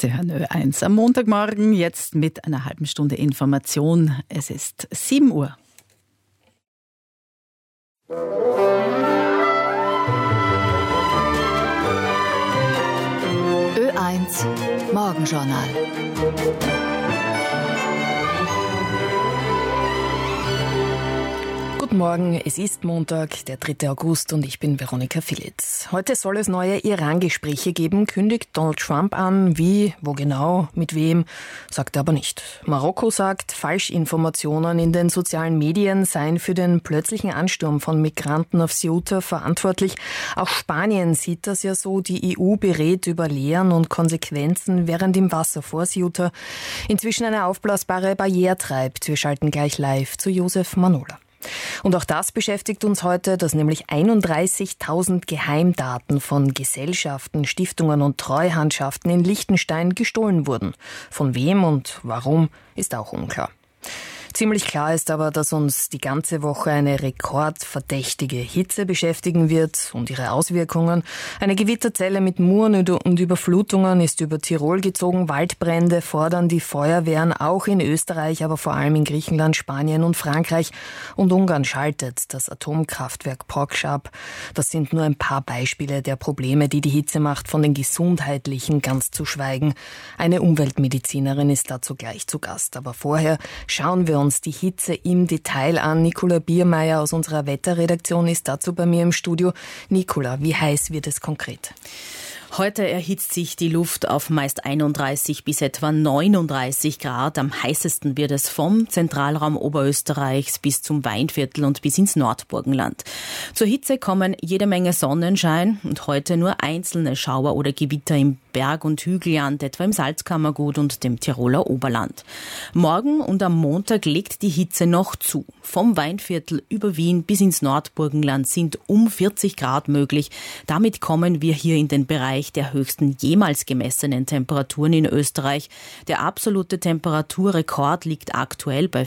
Sie hören Ö1 am Montagmorgen, jetzt mit einer halben Stunde Information. Es ist 7 Uhr. Ö1 Morgenjournal. Guten Morgen, es ist Montag, der 3. August und ich bin Veronika Philitz. Heute soll es neue Iran-Gespräche geben, kündigt Donald Trump an. Wie, wo genau, mit wem, sagt er aber nicht. Marokko sagt, Falschinformationen in den sozialen Medien seien für den plötzlichen Ansturm von Migranten auf Ceuta verantwortlich. Auch Spanien sieht das ja so. Die EU berät über Lehren und Konsequenzen während im Wasser vor Ceuta inzwischen eine aufblasbare Barriere treibt. Wir schalten gleich live zu Josef Manola. Und auch das beschäftigt uns heute, dass nämlich 31.000 Geheimdaten von Gesellschaften, Stiftungen und Treuhandschaften in Liechtenstein gestohlen wurden. Von wem und warum ist auch unklar. Ziemlich klar ist aber, dass uns die ganze Woche eine rekordverdächtige Hitze beschäftigen wird und ihre Auswirkungen. Eine Gewitterzelle mit Muren und Überflutungen ist über Tirol gezogen. Waldbrände fordern die Feuerwehren auch in Österreich, aber vor allem in Griechenland, Spanien und Frankreich. Und Ungarn schaltet das Atomkraftwerk Paks ab. Das sind nur ein paar Beispiele der Probleme, die die Hitze macht, von den gesundheitlichen ganz zu schweigen. Eine Umweltmedizinerin ist dazu gleich zu Gast. Aber vorher schauen wir uns die Hitze im Detail an. Nicola Biermeier aus unserer Wetterredaktion ist dazu bei mir im Studio. Nicola, wie heiß wird es konkret? Heute erhitzt sich die Luft auf meist 31 bis etwa 39 Grad. Am heißesten wird es vom Zentralraum Oberösterreichs bis zum Weinviertel und bis ins Nordburgenland. Zur Hitze kommen jede Menge Sonnenschein und heute nur einzelne Schauer oder Gewitter im Berg- und Hügelland, etwa im Salzkammergut und dem Tiroler Oberland. Morgen und am Montag legt die Hitze noch zu. Vom Weinviertel über Wien bis ins Nordburgenland sind um 40 Grad möglich. Damit kommen wir hier in den Bereich der höchsten jemals gemessenen Temperaturen in Österreich. Der absolute Temperaturrekord liegt aktuell bei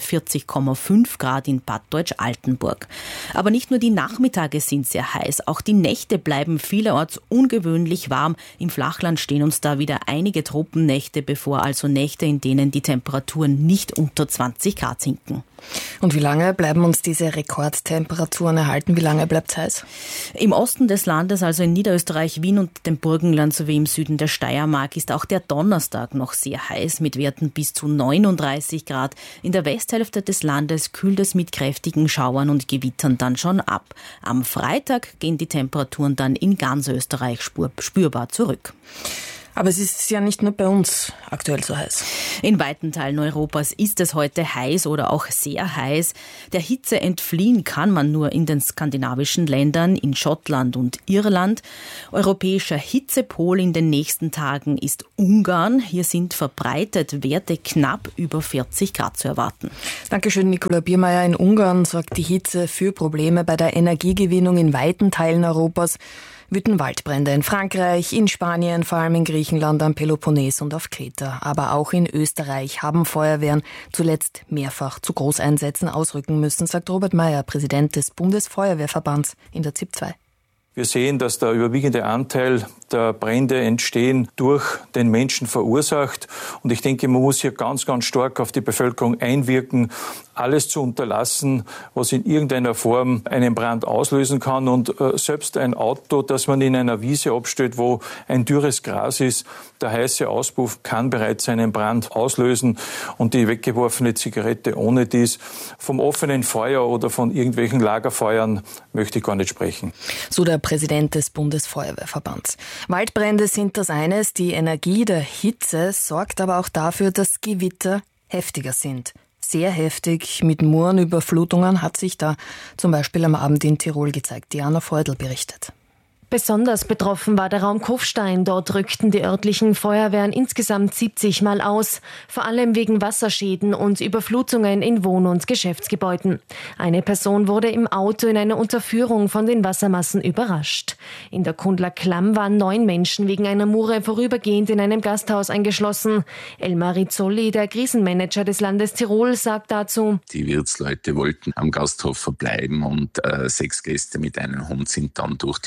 40,5 Grad in Bad Deutsch-Altenburg. Aber nicht nur die Nachmittage sind sehr heiß, auch die Nächte bleiben vielerorts ungewöhnlich warm. Im Flachland stehen uns da wieder einige Tropennächte bevor, also Nächte, in denen die Temperaturen nicht unter 20 Grad sinken. Und wie lange bleiben uns diese Rekordtemperaturen erhalten? Wie lange bleibt es heiß? Im Osten des Landes, also in Niederösterreich, Wien und dem Burgenland sowie im Süden der Steiermark, ist auch der Donnerstag noch sehr heiß mit Werten bis zu 39 Grad. In der Westhälfte des Landes kühlt es mit kräftigen Schauern und Gewittern dann schon ab. Am Freitag gehen die Temperaturen dann in ganz Österreich spürbar zurück. Aber es ist ja nicht nur bei uns aktuell so heiß. In weiten Teilen Europas ist es heute heiß oder auch sehr heiß. Der Hitze entfliehen kann man nur in den skandinavischen Ländern, in Schottland und Irland. Europäischer Hitzepol in den nächsten Tagen ist Ungarn. Hier sind verbreitet Werte knapp über 40 Grad zu erwarten. Dankeschön, Nicola Biermeier. In Ungarn sorgt die Hitze für Probleme bei der Energiegewinnung in weiten Teilen Europas. Wüten Waldbrände in Frankreich, in Spanien, vor allem in Griechenland, am Peloponnes und auf Kreta. Aber auch in Österreich haben Feuerwehren zuletzt mehrfach zu Großeinsätzen ausrücken müssen, sagt Robert Meyer, Präsident des Bundesfeuerwehrverbands in der ZIP 2. Wir sehen, dass der überwiegende Anteil der Brände entstehen durch den Menschen verursacht. Und ich denke, man muss hier ganz, ganz stark auf die Bevölkerung einwirken, alles zu unterlassen, was in irgendeiner Form einen Brand auslösen kann. Und selbst ein Auto, das man in einer Wiese abstellt, wo ein dürres Gras ist, der heiße Auspuff kann bereits einen Brand auslösen. Und die weggeworfene Zigarette ohne dies, vom offenen Feuer oder von irgendwelchen Lagerfeuern möchte ich gar nicht sprechen. So der Präsident des Bundesfeuerwehrverbands. Waldbrände sind das eines. Die Energie der Hitze sorgt aber auch dafür, dass Gewitter heftiger sind. Sehr heftig mit Murenüberflutungen hat sich da zum Beispiel am Abend in Tirol gezeigt. Diana Feudel berichtet. Besonders betroffen war der Raum Kufstein. Dort rückten die örtlichen Feuerwehren insgesamt 70 Mal aus, vor allem wegen Wasserschäden und Überflutungen in Wohn- und Geschäftsgebäuden. Eine Person wurde im Auto in einer Unterführung von den Wassermassen überrascht. In der Kundler Klamm waren 9 Menschen wegen einer Mure vorübergehend in einem Gasthaus eingeschlossen. Elmar Rizzoli, der Krisenmanager des Landes Tirol, sagt dazu: Die Wirtsleute wollten am Gasthof verbleiben und 6 Gäste mit einem Hund sind dann durch die Feuerwehr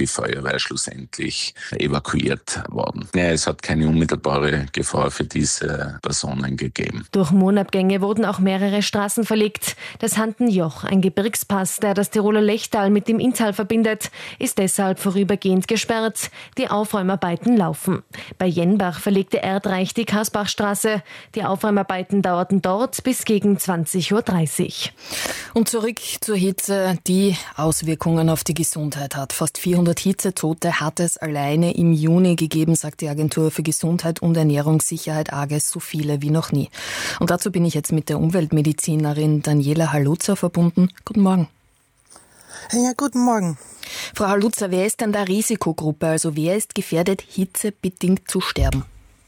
dabei schlussendlich evakuiert worden. Ja, es hat keine unmittelbare Gefahr für diese Personen gegeben. Durch Mondabgänge wurden auch mehrere Straßen verlegt. Das Hantenjoch, ein Gebirgspass, der das Tiroler Lechtal mit dem Inntal verbindet, ist deshalb vorübergehend gesperrt. Die Aufräumarbeiten laufen. Bei Jenbach verlegte Erdreich die Kasbachstraße. Die Aufräumarbeiten dauerten dort bis gegen 20.30 Uhr. Und zurück zur Hitze, die Auswirkungen auf die Gesundheit hat. Fast 400 Hitzetote hat es alleine im Juni gegeben, sagt die Agentur für Gesundheit und Ernährungssicherheit AGES, so viele wie noch nie. Und dazu bin ich jetzt mit der Umweltmedizinerin Daniela Haluza verbunden. Guten Morgen. Ja, guten Morgen. Frau Haluza, wer ist denn der Risikogruppe? Also wer ist gefährdet, hitzebedingt zu sterben?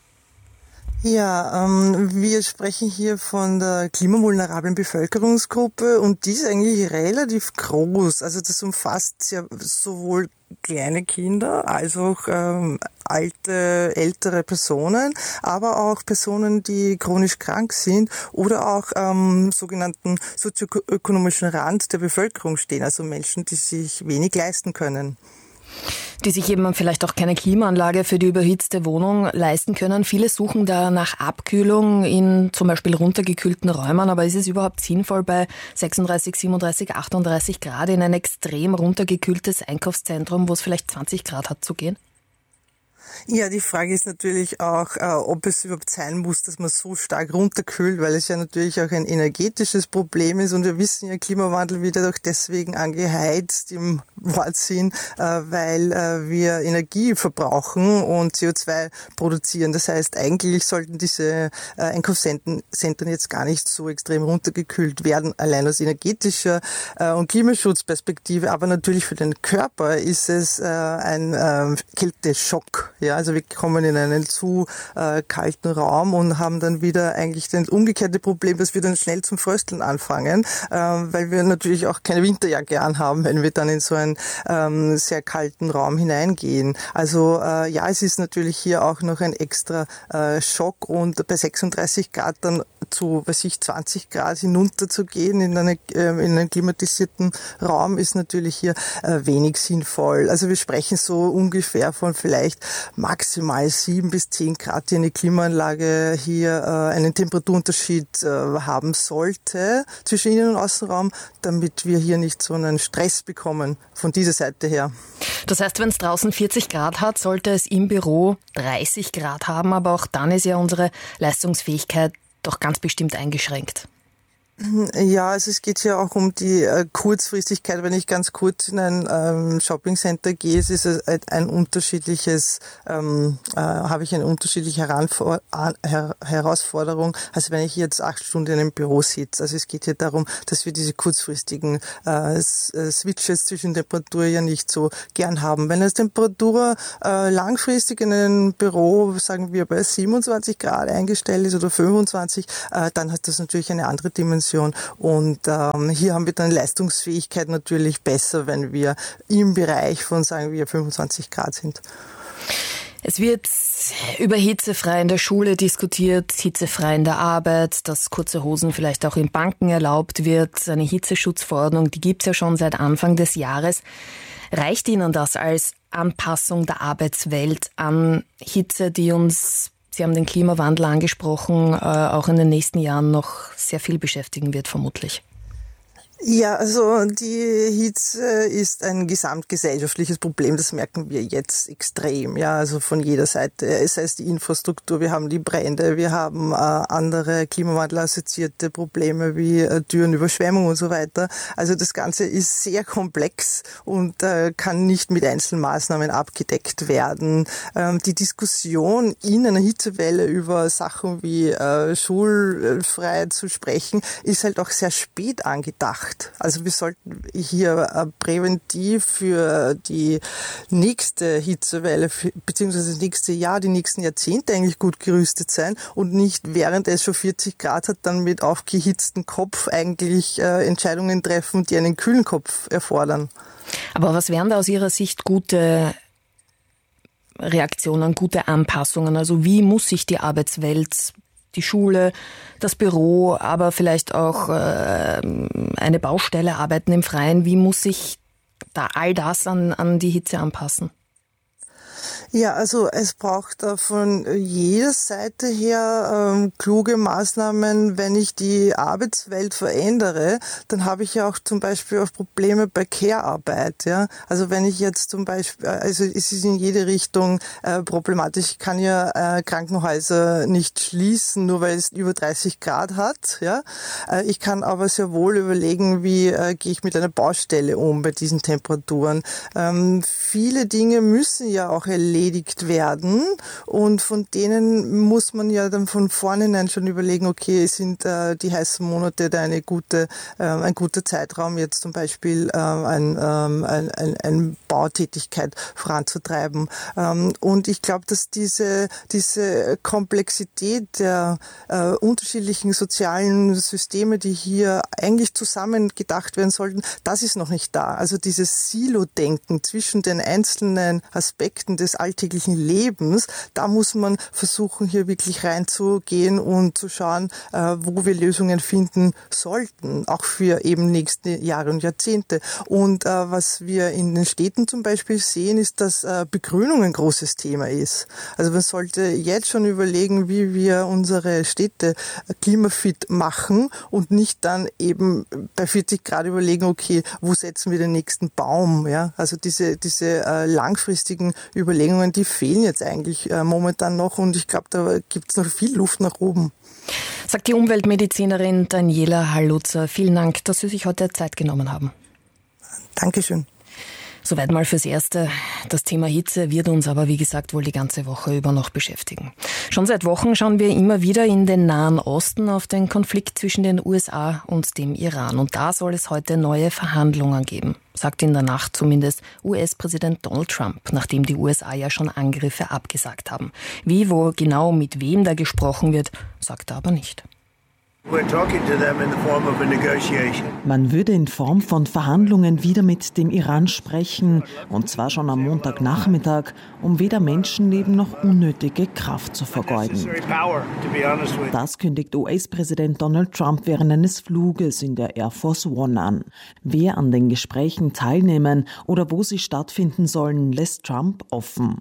Ja, wir sprechen hier von der klimavulnerablen Bevölkerungsgruppe und die ist eigentlich relativ groß. Also das umfasst ja sowohl kleine Kinder als auch ältere Personen, aber auch Personen, die chronisch krank sind oder auch sogenannten sozioökonomischen Rand der Bevölkerung stehen, also Menschen, die sich wenig leisten können. Die sich eben vielleicht auch keine Klimaanlage für die überhitzte Wohnung leisten können. Viele suchen da nach Abkühlung in zum Beispiel runtergekühlten Räumen, aber ist es überhaupt sinnvoll, bei 36, 37, 38 Grad in ein extrem runtergekühltes Einkaufszentrum, wo es vielleicht 20 Grad hat, zu gehen? Ja, die Frage ist natürlich auch, ob es überhaupt sein muss, dass man so stark runterkühlt, weil es ja natürlich auch ein energetisches Problem ist und wir wissen ja, Klimawandel wird ja doch deswegen angeheizt im Wortsinn, weil wir Energie verbrauchen und CO2 produzieren. Das heißt, eigentlich sollten diese Einkaufszentren jetzt gar nicht so extrem runtergekühlt werden, allein aus energetischer und Klimaschutzperspektive, aber natürlich für den Körper ist es ein Kälteschock. Ja, also wir kommen in einen zu kalten Raum und haben dann wieder eigentlich das umgekehrte Problem, dass wir dann schnell zum Frösteln anfangen, weil wir natürlich auch keine Winterjacke anhaben, wenn wir dann in so einen sehr kalten Raum hineingehen. Also ja, es ist natürlich hier auch noch ein extra Schock und bei 36 Grad dann zu 20 Grad hinunter zu gehen in einen klimatisierten Raum ist natürlich hier wenig sinnvoll. Also wir sprechen so ungefähr von vielleicht maximal 7 bis 10 Grad, die eine Klimaanlage hier einen Temperaturunterschied haben sollte zwischen Innen- und Außenraum, damit wir hier nicht so einen Stress bekommen von dieser Seite her. Das heißt, wenn es draußen 40 Grad hat, sollte es im Büro 30 Grad haben, aber auch dann ist ja unsere Leistungsfähigkeit doch ganz bestimmt eingeschränkt. Ja, also es geht ja auch um die Kurzfristigkeit. Wenn ich ganz kurz in ein Shoppingcenter gehe, es ist ein unterschiedliches, habe ich eine unterschiedliche Herausforderung, als wenn ich jetzt 8 Stunden in einem Büro sitze. Also es geht hier darum, dass wir diese kurzfristigen Switches zwischen Temperatur ja nicht so gern haben. Wenn das Temperatur langfristig in einem Büro, sagen wir bei 27 Grad eingestellt ist oder 25, dann hat das natürlich eine andere Dimension. Und hier haben wir dann Leistungsfähigkeit natürlich besser, wenn wir im Bereich von, sagen wir, 25 Grad sind. Es wird über hitzefrei in der Schule diskutiert, hitzefrei in der Arbeit, dass kurze Hosen vielleicht auch in Banken erlaubt wird. Eine Hitzeschutzverordnung, die gibt es ja schon seit Anfang des Jahres. Reicht Ihnen das als Anpassung der Arbeitswelt an Hitze, die uns, Sie haben den Klimawandel angesprochen, auch in den nächsten Jahren noch sehr viel beschäftigen wird, vermutlich? Ja, also die Hitze ist ein gesamtgesellschaftliches Problem, das merken wir jetzt extrem, ja, also von jeder Seite. Es heißt die Infrastruktur, wir haben die Brände, wir haben andere klimawandelassoziierte Probleme wie Dürren, Überschwemmung und so weiter. Also das Ganze ist sehr komplex und kann nicht mit einzelnen Maßnahmen abgedeckt werden. Die Diskussion in einer Hitzewelle über Sachen wie schulfrei zu sprechen, ist halt auch sehr spät angedacht. Also wir sollten hier präventiv für die nächste Hitzewelle, beziehungsweise das nächste Jahr, die nächsten Jahrzehnte eigentlich gut gerüstet sein und nicht während es schon 40 Grad hat, dann mit aufgehitztem Kopf eigentlich Entscheidungen treffen, die einen kühlen Kopf erfordern. Aber was wären da aus Ihrer Sicht gute Reaktionen, gute Anpassungen? Also wie muss sich die Arbeitswelt, die Schule, das Büro, aber vielleicht auch eine Baustelle, Arbeiten im Freien, wie muss sich da all das an die Hitze anpassen? Ja, also es braucht von jeder Seite her kluge Maßnahmen. Wenn ich die Arbeitswelt verändere, dann habe ich ja auch zum Beispiel auch Probleme bei Care-Arbeit. Ja? Also wenn ich jetzt zum Beispiel, also es ist in jede Richtung problematisch. Ich kann ja Krankenhäuser nicht schließen, nur weil es über 30 Grad hat. Ja? Ich kann aber sehr wohl überlegen, wie gehe ich mit einer Baustelle um bei diesen Temperaturen. Viele Dinge müssen ja auch erledigt werden und von denen muss man ja dann von vornherein schon überlegen, okay, sind die heißen Monate da ein guter Zeitraum, jetzt zum Beispiel eine Bautätigkeit voranzutreiben. Und ich glaube, dass diese Komplexität der unterschiedlichen sozialen Systeme, die hier eigentlich zusammen gedacht werden sollten, das ist noch nicht da. Also dieses Silo-Denken zwischen den einzelnen Aspekten des alltäglichen Lebens, da muss man versuchen, hier wirklich reinzugehen und zu schauen, wo wir Lösungen finden sollten, auch für eben nächste Jahre und Jahrzehnte. Und was wir in den Städten zum Beispiel sehen, ist, dass Begrünung ein großes Thema ist. Also man sollte jetzt schon überlegen, wie wir unsere Städte klimafit machen und nicht dann eben bei 40 Grad überlegen, okay, wo setzen wir den nächsten Baum? Ja? Also diese langfristigen Überlegungen, die fehlen jetzt eigentlich momentan noch und ich glaube, da gibt es noch viel Luft nach oben. Sagt die Umweltmedizinerin Daniela Halluzer. Vielen Dank, dass Sie sich heute Zeit genommen haben. Dankeschön. Soweit mal fürs Erste. Das Thema Hitze wird uns aber, wie gesagt, wohl die ganze Woche über noch beschäftigen. Schon seit Wochen schauen wir immer wieder in den Nahen Osten auf den Konflikt zwischen den USA und dem Iran. Und da soll es heute neue Verhandlungen geben, sagt in der Nacht zumindest US-Präsident Donald Trump, nachdem die USA ja schon Angriffe abgesagt haben. Wie, wo genau, mit wem da gesprochen wird, sagt er aber nicht. Man würde in Form von Verhandlungen wieder mit dem Iran sprechen, und zwar schon am Montagnachmittag, um weder Menschenleben noch unnötige Kraft zu vergeuden. Das kündigt US-Präsident Donald Trump während eines Fluges in der Air Force One an. Wer an den Gesprächen teilnehmen oder wo sie stattfinden sollen, lässt Trump offen.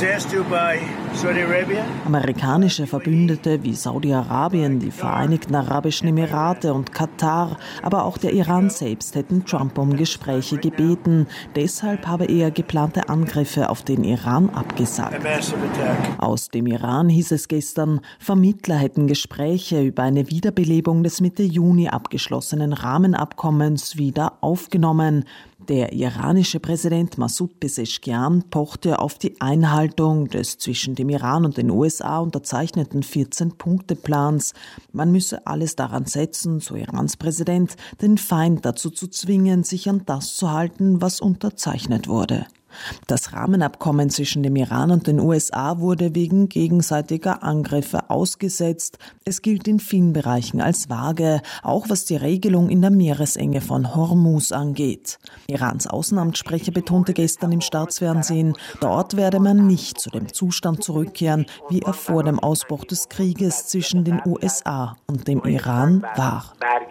Amerikanische Verbündete wie Saudi-Arabien, die Vereinigten Arabischen Emirate und Katar, aber auch der Iran selbst hätten Trump um Gespräche gebeten. Deshalb habe er geplante Angriffe auf den Iran abgesagt. Aus dem Iran hieß es gestern, Vermittler hätten Gespräche über eine Wiederbelebung des Mitte Juni abgeschlossenen Rahmenabkommens wieder aufgenommen. Der iranische Präsident Masoud Pezeshkian pochte auf die Einhaltung des zwischen dem Iran und den USA unterzeichneten 14-Punkte-Plans. Man müsse alles daran setzen, so Irans Präsident, den Feind dazu zu zwingen, sich an das zu halten, was unterzeichnet wurde. Das Rahmenabkommen zwischen dem Iran und den USA wurde wegen gegenseitiger Angriffe ausgesetzt. Es gilt in vielen Bereichen als vage, auch was die Regelung in der Meeresenge von Hormuz angeht. Irans Außenamtssprecher betonte gestern im Staatsfernsehen, dort werde man nicht zu dem Zustand zurückkehren, wie er vor dem Ausbruch des Krieges zwischen den USA und dem Iran war.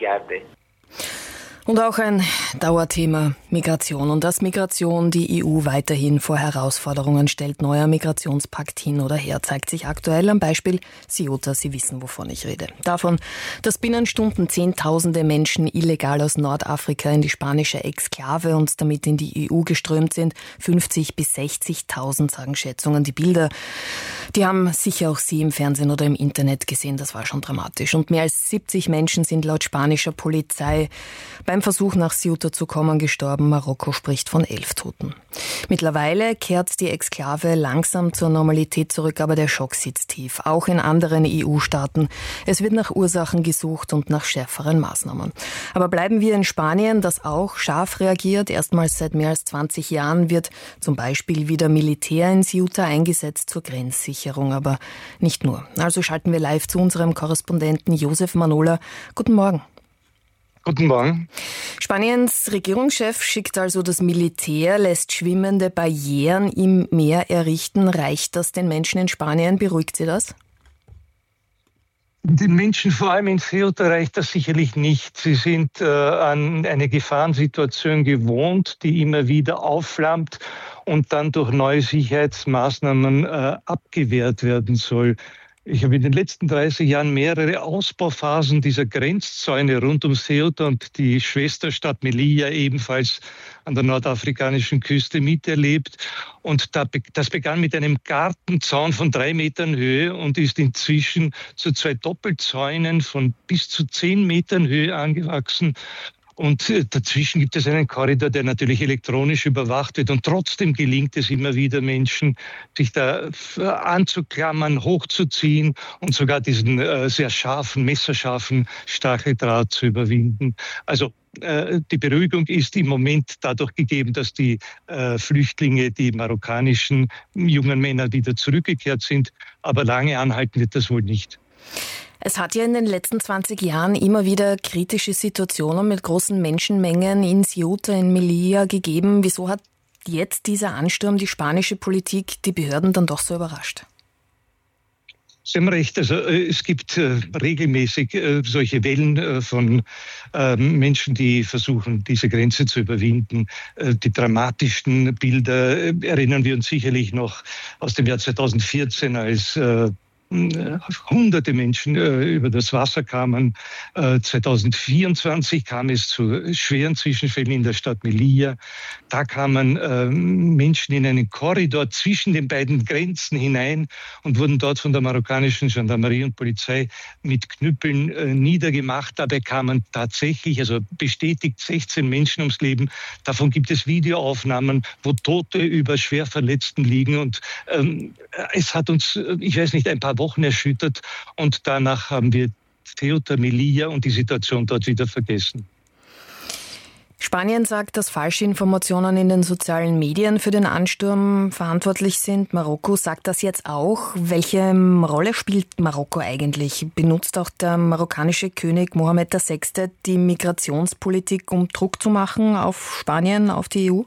Und auch ein Dauerthema, Migration. Und dass Migration die EU weiterhin vor Herausforderungen stellt. Neuer Migrationspakt hin oder her zeigt sich aktuell am Beispiel Ceuta. Sie wissen, wovon ich rede. Davon, dass binnen Stunden Zehntausende Menschen illegal aus Nordafrika in die spanische Exklave und damit in die EU geströmt sind. 50.000 bis 60.000, sagen Schätzungen. Die Bilder, die haben sicher auch Sie im Fernsehen oder im Internet gesehen. Das war schon dramatisch. Und mehr als 70 Menschen sind laut spanischer Polizei beim Versuch nach Ceuta zu kommen gestorben. Marokko spricht von 11 Toten. Mittlerweile kehrt die Exklave langsam zur Normalität zurück, aber der Schock sitzt tief. Auch in anderen EU-Staaten. Es wird nach Ursachen gesucht und nach schärferen Maßnahmen. Aber bleiben wir in Spanien, das auch scharf reagiert. Erstmals seit mehr als 20 Jahren wird zum Beispiel wieder Militär in Ceuta eingesetzt zur Grenzsicherung. Aber nicht nur. Also schalten wir live zu unserem Korrespondenten Josef Manola. Guten Morgen. Guten Morgen. Spaniens Regierungschef schickt also das Militär, lässt schwimmende Barrieren im Meer errichten. Reicht das den Menschen in Spanien? Beruhigt Sie das? Den Menschen, vor allem in Ceuta, reicht das sicherlich nicht. Sie sind an eine Gefahrensituation gewohnt, die immer wieder aufflammt. und dann durch neue Sicherheitsmaßnahmen abgewehrt werden soll. Ich habe in den letzten 30 Jahren mehrere Ausbauphasen dieser Grenzzäune rund um Ceuta und die Schwesterstadt Melilla ebenfalls an der nordafrikanischen Küste miterlebt. Und das begann mit einem Gartenzaun von 3 Metern Höhe und ist inzwischen zu 2 Doppelzäunen von bis zu 10 Metern Höhe angewachsen. Und dazwischen gibt es einen Korridor, der natürlich elektronisch überwacht wird. Und trotzdem gelingt es immer wieder Menschen, sich da anzuklammern, hochzuziehen und sogar diesen sehr scharfen, messerscharfen Stacheldraht zu überwinden. Also die Beruhigung ist im Moment dadurch gegeben, dass die Flüchtlinge, die marokkanischen jungen Männer wieder zurückgekehrt sind. Aber lange anhalten wird das wohl nicht. Es hat ja in den letzten 20 Jahren immer wieder kritische Situationen mit großen Menschenmengen in Ceuta, in Melilla gegeben. Wieso hat jetzt dieser Ansturm die spanische Politik, die Behörden dann doch so überrascht? Sie haben recht, also es gibt regelmäßig solche Wellen von Menschen, die versuchen, diese Grenze zu überwinden. Die dramatischsten Bilder erinnern wir uns sicherlich noch aus dem Jahr 2014, als hunderte Menschen über das Wasser kamen. 2024 kam es zu schweren Zwischenfällen in der Stadt Melilla. Da kamen Menschen in einen Korridor zwischen den beiden Grenzen hinein und wurden dort von der marokkanischen Gendarmerie und Polizei mit Knüppeln niedergemacht. Dabei kamen tatsächlich, also bestätigt, 16 Menschen ums Leben. Davon gibt es Videoaufnahmen, wo Tote über Schwerverletzten liegen. Und es hat uns, ich weiß nicht, ein paar Wochen erschüttert und danach haben wir Ceuta, Melilla und die Situation dort wieder vergessen. Spanien sagt, dass falsche Informationen in den sozialen Medien für den Ansturm verantwortlich sind. Marokko sagt das jetzt auch. Welche Rolle spielt Marokko eigentlich? Benutzt auch der marokkanische König Mohammed VI. Die Migrationspolitik, um Druck zu machen auf Spanien, auf die EU?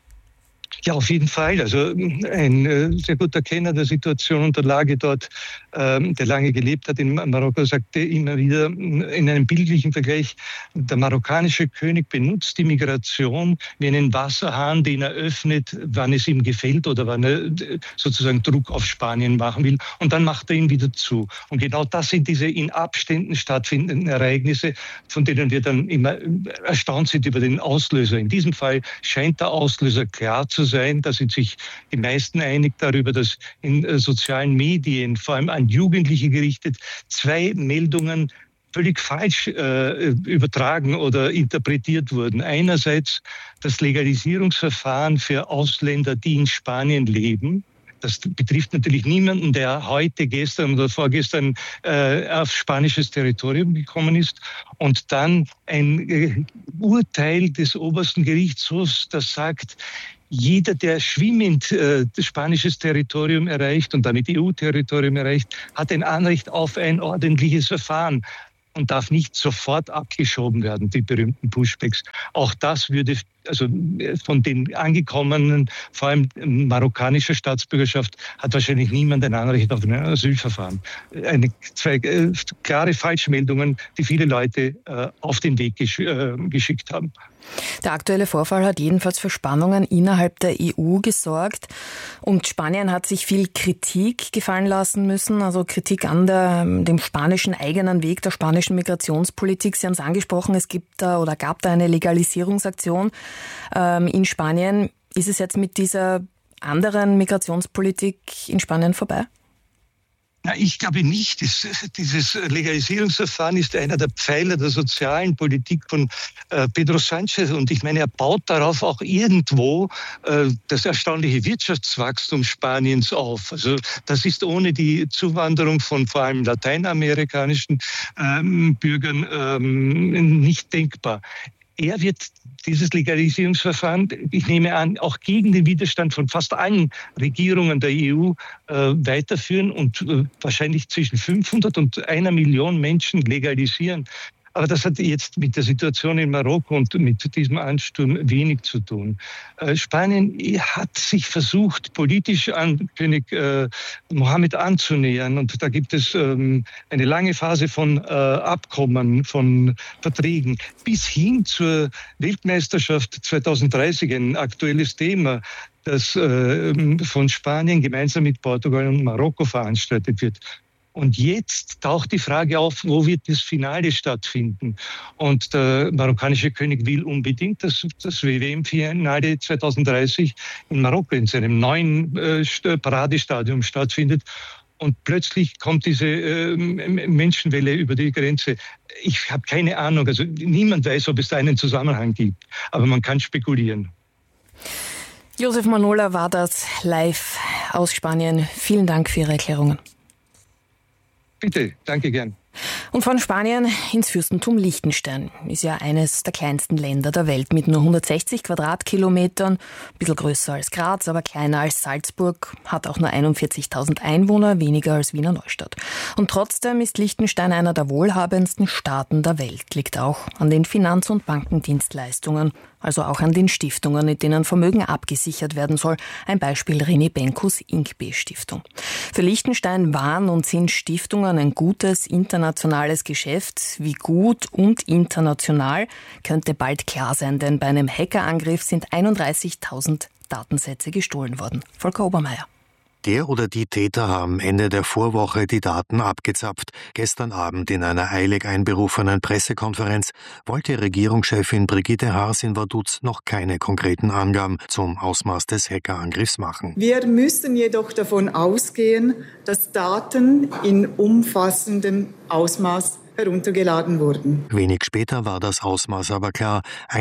Ja, auf jeden Fall. Also ein sehr guter Kenner der Situation und der Lage dort, der lange gelebt hat in Marokko, sagte immer wieder in einem bildlichen Vergleich, der marokkanische König benutzt die Migration wie einen Wasserhahn, den er öffnet, wann es ihm gefällt oder wann er sozusagen Druck auf Spanien machen will. Und dann macht er ihn wieder zu. Und genau das sind diese in Abständen stattfindenden Ereignisse, von denen wir dann immer erstaunt sind über den Auslöser. In diesem Fall scheint der Auslöser klar zu sein. Da sind sich die meisten einig darüber, dass in sozialen Medien, vor allem an Jugendliche gerichtet, 2 Meldungen völlig falsch übertragen oder interpretiert wurden. Einerseits das Legalisierungsverfahren für Ausländer, die in Spanien leben. Das betrifft natürlich niemanden, der heute, gestern oder vorgestern auf spanisches Territorium gekommen ist. Und dann ein Urteil des obersten Gerichtshofs, das sagt, jeder, der schwimmend das spanisches Territorium erreicht und damit EU-Territorium erreicht, hat ein Anrecht auf ein ordentliches Verfahren und darf nicht sofort abgeschoben werden, die berühmten Pushbacks. Auch das würde also von den Angekommenen, vor allem marokkanischer Staatsbürgerschaft, hat wahrscheinlich niemand ein Anrecht auf ein Asylverfahren. 2 klare Falschmeldungen, die viele Leute auf den Weg geschickt haben. Der aktuelle Vorfall hat jedenfalls für Spannungen innerhalb der EU gesorgt und Spanien hat sich viel Kritik gefallen lassen müssen, also Kritik an dem spanischen eigenen Weg, der spanischen Migrationspolitik. Sie haben es angesprochen, es gab da eine Legalisierungsaktion in Spanien. Ist es jetzt mit dieser anderen Migrationspolitik in Spanien vorbei? Na, ich glaube nicht. Dieses Legalisierungsverfahren ist einer der Pfeiler der sozialen Politik von Pedro Sánchez. Und ich meine, er baut darauf auch irgendwo das erstaunliche Wirtschaftswachstum Spaniens auf. Also das ist ohne die Zuwanderung von vor allem lateinamerikanischen Bürgern nicht denkbar. Er wird dieses Legalisierungsverfahren, ich nehme an, auch gegen den Widerstand von fast allen Regierungen der EU weiterführen und wahrscheinlich zwischen 500 und 1 Million Menschen legalisieren. Aber das hat jetzt mit der Situation in Marokko und mit diesem Ansturm wenig zu tun. Spanien hat sich versucht, politisch an König Mohammed anzunähern. Und da gibt es eine lange Phase von Abkommen, von Verträgen, bis hin zur Weltmeisterschaft 2030, ein aktuelles Thema, das von Spanien gemeinsam mit Portugal und Marokko veranstaltet wird. Und jetzt taucht die Frage auf, wo wird das Finale stattfinden? Und der marokkanische König will unbedingt, dass das WM-Finale 2030 in Marokko in seinem neuen Paradestadion stattfindet. Und plötzlich kommt diese Menschenwelle über die Grenze. Ich habe keine Ahnung, also niemand weiß, ob es da einen Zusammenhang gibt. Aber man kann spekulieren. Josef Manola war das live aus Spanien. Vielen Dank für Ihre Erklärungen. Bitte, danke gern. Und von Spanien ins Fürstentum Liechtenstein. Ist ja eines der kleinsten Länder der Welt mit nur 160 Quadratkilometern. Ein bisschen größer als Graz, aber kleiner als Salzburg. Hat auch nur 41.000 Einwohner, weniger als Wiener Neustadt. Und trotzdem ist Liechtenstein einer der wohlhabendsten Staaten der Welt. Liegt auch an den Finanz- und Bankendienstleistungen. Also auch an den Stiftungen, in denen Vermögen abgesichert werden soll. Ein Beispiel René Benkus Inkbe-Stiftung. Für Liechtenstein waren und sind Stiftungen ein gutes internationales Geschäft. Wie gut und international könnte bald klar sein, denn bei einem Hackerangriff sind 31.000 Datensätze gestohlen worden. Volker Obermeier. Der oder die Täter haben Ende der Vorwoche die Daten abgezapft. Gestern Abend in einer eilig einberufenen Pressekonferenz wollte Regierungschefin Brigitte Haars in Vaduz noch keine konkreten Angaben zum Ausmaß des Hackerangriffs machen. Wir müssen jedoch davon ausgehen, dass Daten in umfassendem Ausmaß heruntergeladen wurden. Wenig später war das Ausmaß aber klar: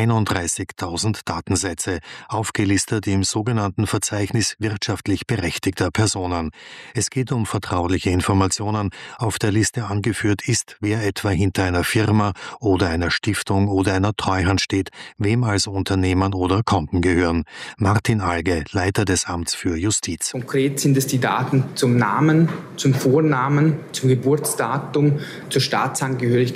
31.000 Datensätze, aufgelistet im sogenannten Verzeichnis wirtschaftlich berechtigter Personen. Es geht um vertrauliche Informationen. Auf der Liste angeführt ist, wer etwa hinter einer Firma oder einer Stiftung oder einer Treuhand steht, wem also Unternehmen oder Konten gehören. Martin Alge, Leiter des Amts für Justiz. Konkret sind es die Daten zum Namen, zum Vornamen, zum Geburtsdatum, zur Staatsangehörigkeit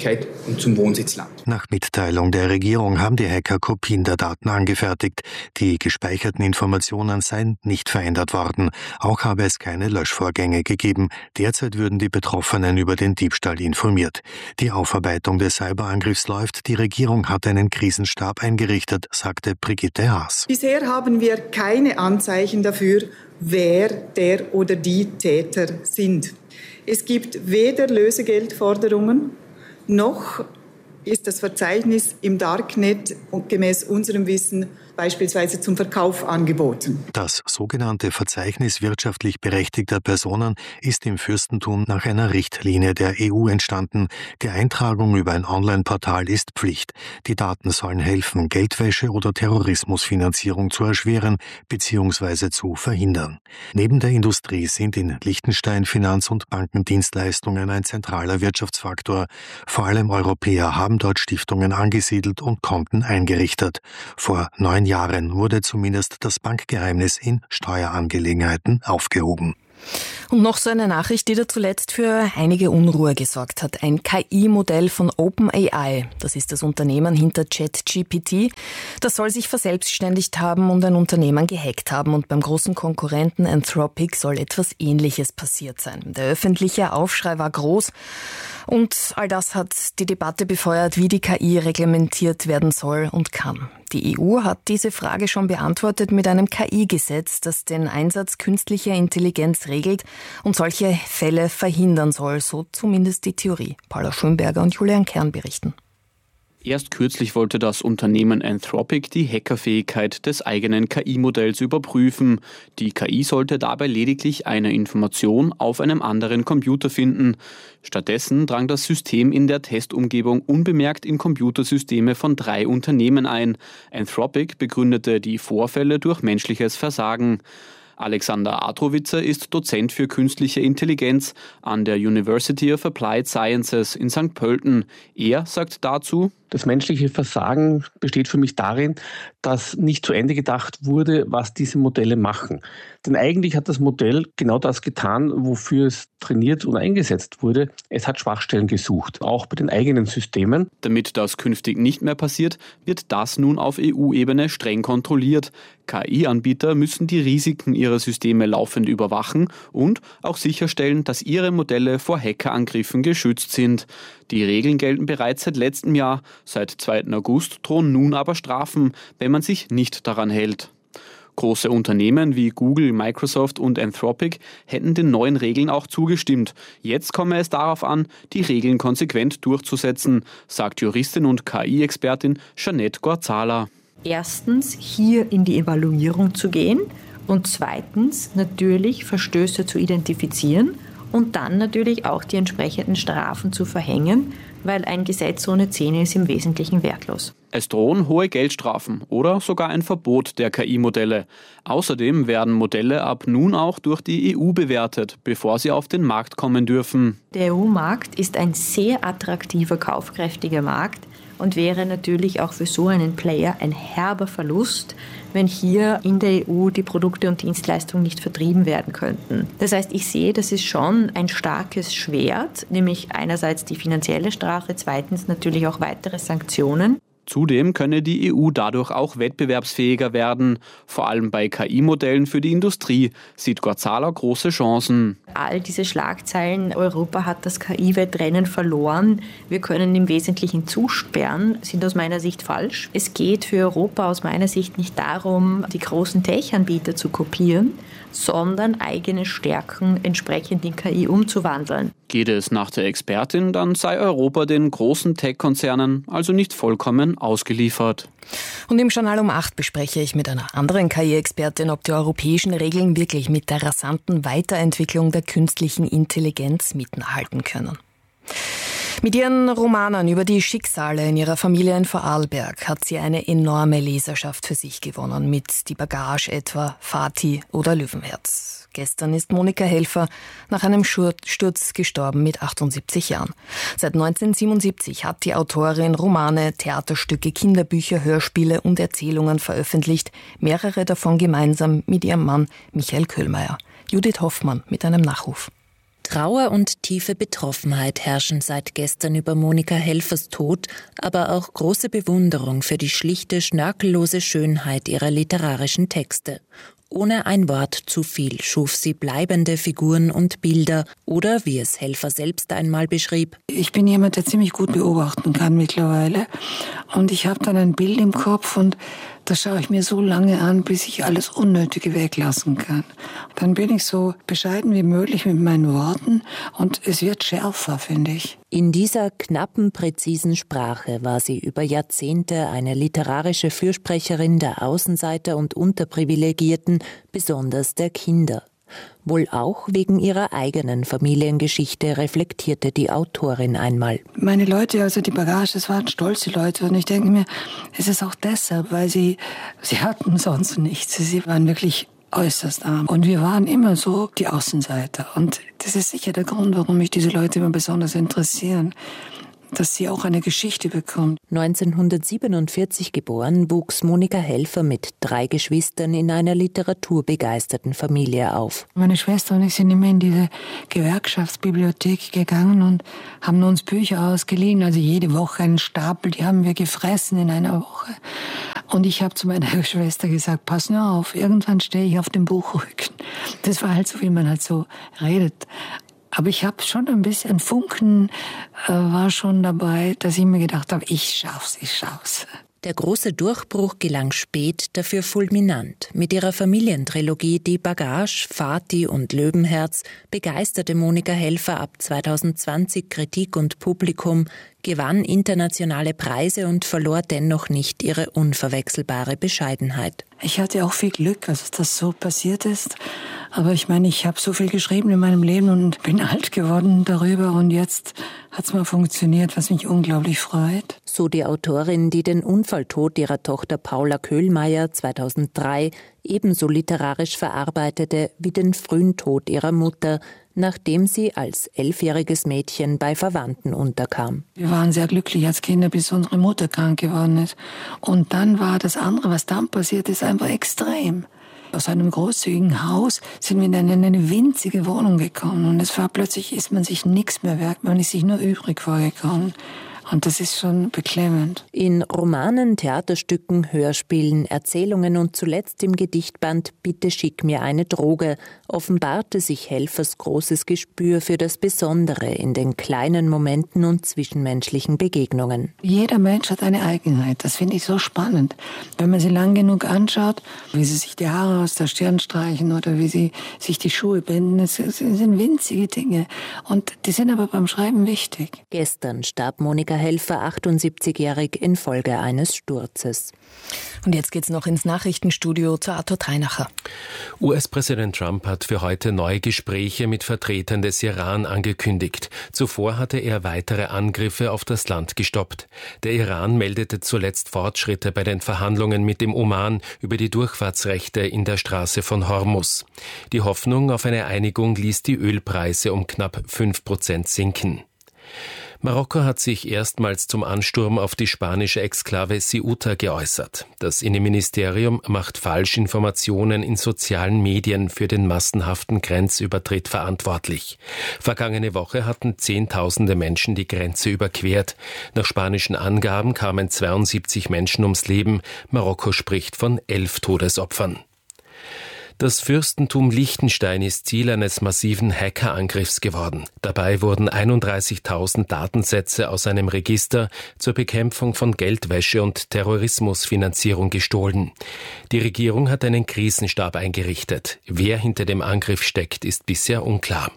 und zum Wohnsitzland. Nach Mitteilung der Regierung haben die Hacker Kopien der Daten angefertigt. Die gespeicherten Informationen seien nicht verändert worden. Auch habe es keine Löschvorgänge gegeben. Derzeit würden die Betroffenen über den Diebstahl informiert. Die Aufarbeitung des Cyberangriffs läuft. Die Regierung hat einen Krisenstab eingerichtet, sagte Brigitte Haars. Bisher haben wir keine Anzeichen dafür, wer der oder die Täter sind. Es gibt weder Lösegeldforderungen, noch ist das Verzeichnis im Darknet gemäß unserem Wissen beispielsweise zum Verkauf angeboten. Das sogenannte Verzeichnis wirtschaftlich berechtigter Personen ist im Fürstentum nach einer Richtlinie der EU entstanden. Die Eintragung über ein Online-Portal ist Pflicht. Die Daten sollen helfen, Geldwäsche oder Terrorismusfinanzierung zu erschweren bzw. zu verhindern. Neben der Industrie sind in Liechtenstein Finanz- und Bankendienstleistungen ein zentraler Wirtschaftsfaktor. Vor allem Europäer haben dort Stiftungen angesiedelt und Konten eingerichtet. Vor 9 Jahren wurde zumindest das Bankgeheimnis in Steuerangelegenheiten aufgehoben. Und noch so eine Nachricht, die da zuletzt für einige Unruhe gesorgt hat. Ein KI-Modell von OpenAI, das ist das Unternehmen hinter ChatGPT, das soll sich verselbstständigt haben und ein Unternehmen gehackt haben. Und beim großen Konkurrenten Anthropic soll etwas Ähnliches passiert sein. Der öffentliche Aufschrei war groß. Und all das hat die Debatte befeuert, wie die KI reglementiert werden soll und kann. Die EU hat diese Frage schon beantwortet mit einem KI-Gesetz, das den Einsatz künstlicher Intelligenz regelt und solche Fälle verhindern soll, so zumindest die Theorie. Paula Schönberger und Julian Kern berichten. Erst kürzlich wollte das Unternehmen Anthropic die Hackerfähigkeit des eigenen KI-Modells überprüfen. Die KI sollte dabei lediglich eine Information auf einem anderen Computer finden. Stattdessen drang das System in der Testumgebung unbemerkt in Computersysteme von 3 Unternehmen ein. Anthropic begründete die Vorfälle durch menschliches Versagen. Alexander Atrowitzer ist Dozent für künstliche Intelligenz an der University of Applied Sciences in St. Pölten. Er sagt dazu: Das menschliche Versagen besteht für mich darin, dass nicht zu Ende gedacht wurde, was diese Modelle machen. Denn eigentlich hat das Modell genau das getan, wofür es trainiert und eingesetzt wurde. Es hat Schwachstellen gesucht, auch bei den eigenen Systemen. Damit das künftig nicht mehr passiert, wird das nun auf EU-Ebene streng kontrolliert. KI-Anbieter müssen die Risiken ihrer Systeme laufend überwachen und auch sicherstellen, dass ihre Modelle vor Hackerangriffen geschützt sind. Die Regeln gelten bereits seit letztem Jahr. Seit 2. August drohen nun aber Strafen, wenn man sich nicht daran hält. Große Unternehmen wie Google, Microsoft und Anthropic hätten den neuen Regeln auch zugestimmt. Jetzt komme es darauf an, die Regeln konsequent durchzusetzen, sagt Juristin und KI-Expertin Jeanette Gorzala. Erstens, hier in die Evaluierung zu gehen und zweitens natürlich Verstöße zu identifizieren und dann natürlich auch die entsprechenden Strafen zu verhängen, weil ein Gesetz ohne Zähne ist im Wesentlichen wertlos. Es drohen hohe Geldstrafen oder sogar ein Verbot der KI-Modelle. Außerdem werden Modelle ab nun auch durch die EU bewertet, bevor sie auf den Markt kommen dürfen. Der EU-Markt ist ein sehr attraktiver, kaufkräftiger Markt und wäre natürlich auch für so einen Player ein herber Verlust, wenn hier in der EU die Produkte und Dienstleistungen nicht vertrieben werden könnten. Das heißt, ich sehe, das ist schon ein starkes Schwert, nämlich einerseits die finanzielle Strafe, zweitens natürlich auch weitere Sanktionen. Zudem könne die EU dadurch auch wettbewerbsfähiger werden. Vor allem bei KI-Modellen für die Industrie sieht Gorzala große Chancen. All diese Schlagzeilen, Europa hat das KI-Wettrennen verloren, wir können im Wesentlichen zusperren, sind aus meiner Sicht falsch. Es geht für Europa aus meiner Sicht nicht darum, die großen Tech-Anbieter zu kopieren, sondern eigene Stärken entsprechend in KI umzuwandeln. Geht es nach der Expertin, dann sei Europa den großen Tech-Konzernen also nicht vollkommen ausgeliefert. Und im Journal um 8 bespreche ich mit einer anderen KI-Expertin, ob die europäischen Regeln wirklich mit der rasanten Weiterentwicklung der künstlichen Intelligenz mithalten können. Mit ihren Romanen über die Schicksale in ihrer Familie in Vorarlberg hat sie eine enorme Leserschaft für sich gewonnen, mit Die Bagage etwa, Fatih oder Löwenherz. Gestern ist Monika Helfer nach einem Sturz gestorben mit 78 Jahren. Seit 1977 hat die Autorin Romane, Theaterstücke, Kinderbücher, Hörspiele und Erzählungen veröffentlicht, mehrere davon gemeinsam mit ihrem Mann Michael Köhlmeier. Judith Hoffmann mit einem Nachruf. Trauer und tiefe Betroffenheit herrschen seit gestern über Monika Helfers Tod, aber auch große Bewunderung für die schlichte, schnörkellose Schönheit ihrer literarischen Texte. Ohne ein Wort zu viel schuf sie bleibende Figuren und Bilder oder, wie es Helfer selbst einmal beschrieb: Ich bin jemand, der ziemlich gut beobachten kann mittlerweile. Und ich habe dann ein Bild im Kopf und das schaue ich mir so lange an, bis ich alles Unnötige weglassen kann. Dann bin ich so bescheiden wie möglich mit meinen Worten und es wird schärfer, finde ich. In dieser knappen, präzisen Sprache war sie über Jahrzehnte eine literarische Fürsprecherin der Außenseiter und Unterprivilegierten, besonders der Kinder. Wohl auch wegen ihrer eigenen Familiengeschichte reflektierte die Autorin einmal. Meine Leute, also die Bagage, das waren stolze Leute. Und ich denke mir, es ist auch deshalb, weil sie hatten sonst nichts. Sie waren wirklich äußerst arm. Und wir waren immer so die Außenseiter. Und das ist sicher der Grund, warum mich diese Leute immer besonders interessieren, dass sie auch eine Geschichte bekommt. 1947 geboren, wuchs Monika Helfer mit 3 Geschwistern in einer literaturbegeisterten Familie auf. Meine Schwester und ich sind immer in diese Gewerkschaftsbibliothek gegangen und haben uns Bücher ausgeliehen, also jede Woche einen Stapel, die haben wir gefressen in einer Woche. Und ich habe zu meiner Schwester gesagt, pass nur auf, irgendwann stehe ich auf dem Buchrücken. Das war halt so, wie man halt so redet. Aber ich habe schon ein bisschen Funken war schon dabei, dass ich mir gedacht habe, ich schaff's. Der große Durchbruch gelang spät, dafür fulminant. Mit ihrer Familientrilogie Die Bagage, Fatih und Löwenherz begeisterte Monika Helfer ab 2020 Kritik und Publikum, gewann internationale Preise und verlor dennoch nicht ihre unverwechselbare Bescheidenheit. Ich hatte auch viel Glück, dass das so passiert ist. Aber ich meine, ich habe so viel geschrieben in meinem Leben und bin alt geworden darüber. Und jetzt hat es mal funktioniert, was mich unglaublich freut. So die Autorin, die den Unfalltod ihrer Tochter Paula Köhlmeier 2003 ebenso literarisch verarbeitete wie den frühen Tod ihrer Mutter, nachdem sie als 11-jähriges Mädchen bei Verwandten unterkam. Wir waren sehr glücklich als Kinder, bis unsere Mutter krank geworden ist. Und dann war das andere, was dann passiert ist, einfach extrem. Aus einem großzügigen Haus sind wir in eine winzige Wohnung gekommen. Und es war plötzlich, ist man sich nichts mehr wert, man ist sich nur übrig vorgekommen. Und das ist schon beklemmend. In Romanen, Theaterstücken, Hörspielen, Erzählungen und zuletzt im Gedichtband »Bitte schick mir eine Droge« offenbarte sich Helfers großes Gespür für das Besondere in den kleinen Momenten und zwischenmenschlichen Begegnungen. Jeder Mensch hat eine Eigenheit. Das finde ich so spannend. Wenn man sie lang genug anschaut, wie sie sich die Haare aus der Stirn streichen oder wie sie sich die Schuhe binden, das sind winzige Dinge. Und die sind aber beim Schreiben wichtig. Gestern starb Monika Helfer, 78-jährig, infolge eines Sturzes. Und jetzt geht's noch ins Nachrichtenstudio zu Arthur Treinacher. US-Präsident Trump hat für heute neue Gespräche mit Vertretern des Iran angekündigt. Zuvor hatte er weitere Angriffe auf das Land gestoppt. Der Iran meldete zuletzt Fortschritte bei den Verhandlungen mit dem Oman über die Durchfahrtsrechte in der Straße von Hormuz. Die Hoffnung auf eine Einigung ließ die Ölpreise um knapp 5% sinken. Marokko hat sich erstmals zum Ansturm auf die spanische Exklave Ceuta geäußert. Das Innenministerium macht Falschinformationen in sozialen Medien für den massenhaften Grenzübertritt verantwortlich. Vergangene Woche hatten Zehntausende Menschen die Grenze überquert. Nach spanischen Angaben kamen 72 Menschen ums Leben. Marokko spricht von 11 Todesopfern. Das Fürstentum Liechtenstein ist Ziel eines massiven Hackerangriffs geworden. Dabei wurden 31.000 Datensätze aus einem Register zur Bekämpfung von Geldwäsche und Terrorismusfinanzierung gestohlen. Die Regierung hat einen Krisenstab eingerichtet. Wer hinter dem Angriff steckt, ist bisher unklar.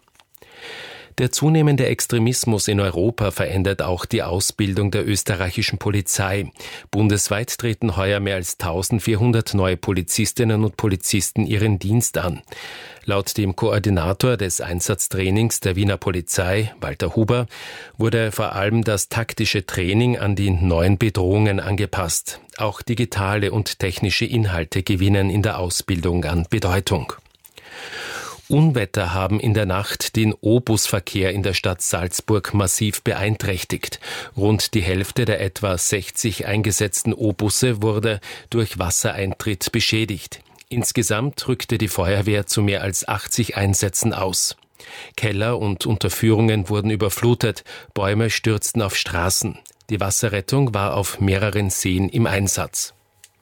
Der zunehmende Extremismus in Europa verändert auch die Ausbildung der österreichischen Polizei. Bundesweit treten heuer mehr als 1400 neue Polizistinnen und Polizisten ihren Dienst an. Laut dem Koordinator des Einsatztrainings der Wiener Polizei, Walter Huber, wurde vor allem das taktische Training an die neuen Bedrohungen angepasst. Auch digitale und technische Inhalte gewinnen in der Ausbildung an Bedeutung. Unwetter haben in der Nacht den O-Bus-Verkehr in der Stadt Salzburg massiv beeinträchtigt. Rund die Hälfte der etwa 60 eingesetzten O-Busse wurde durch Wassereintritt beschädigt. Insgesamt rückte die Feuerwehr zu mehr als 80 Einsätzen aus. Keller und Unterführungen wurden überflutet, Bäume stürzten auf Straßen. Die Wasserrettung war auf mehreren Seen im Einsatz.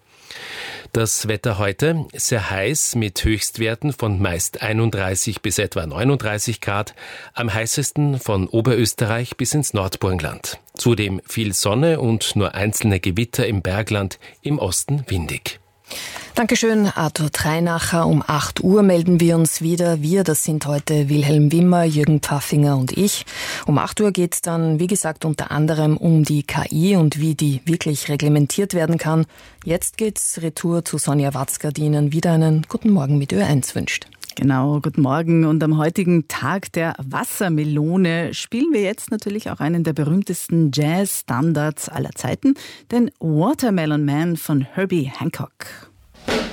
Das Wetter heute sehr heiß mit Höchstwerten von meist 31 bis etwa 39 Grad, am heißesten von Oberösterreich bis ins Nordburgenland. Zudem viel Sonne und nur einzelne Gewitter im Bergland, im Osten windig. Dankeschön, Arthur Treinacher. Um 8 Uhr melden wir uns wieder. Wir, das sind heute Wilhelm Wimmer, Jürgen Pfaffinger und ich. Um 8 Uhr geht es dann, wie gesagt, unter anderem um die KI und wie die wirklich reglementiert werden kann. Jetzt geht's retour zu Sonja Watzka, die Ihnen wieder einen guten Morgen mit Ö1 wünscht. Genau, guten Morgen. Und am heutigen Tag der Wassermelone spielen wir jetzt natürlich auch einen der berühmtesten Jazz-Standards aller Zeiten, den Watermelon Man von Herbie Hancock.